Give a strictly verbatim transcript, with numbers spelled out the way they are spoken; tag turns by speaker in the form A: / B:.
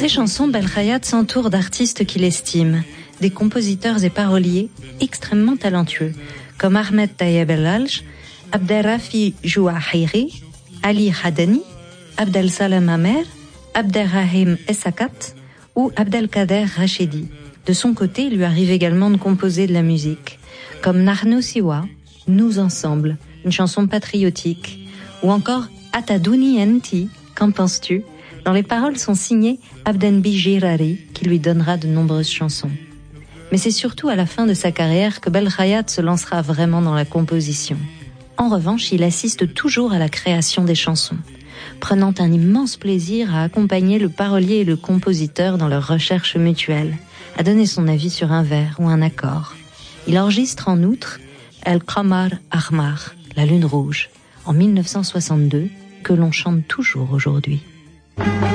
A: ses chansons, Belkhayat s'entoure d'artistes qu'il estime, des compositeurs et paroliers extrêmement talentueux, comme Ahmed Tayeb El-Alj, Abderrafi Jouahiri, Ali Hadani, Abdel Salem Amer, Abderrahim Essakat ou Abdelkader Rachedi. De son côté, il lui arrive également de composer de la musique, comme Nahnu Siwa, Nous ensemble, une chanson patriotique, ou encore Atadouni Enti, qu'en penses-tu, dont les paroles sont signées Abdenbi Jirari, qui lui donnera de nombreuses chansons. Mais c'est surtout à la fin de sa carrière que Belkhayat se lancera vraiment dans la composition. En revanche, il assiste toujours à la création des chansons, prenant un immense plaisir à accompagner le parolier et le compositeur dans leur recherche mutuelle, à donner son avis sur un vers ou un accord. Il enregistre en outre El-Qamar Ahmar, la lune rouge, en mille neuf cent soixante-deux, que l'on chante toujours aujourd'hui.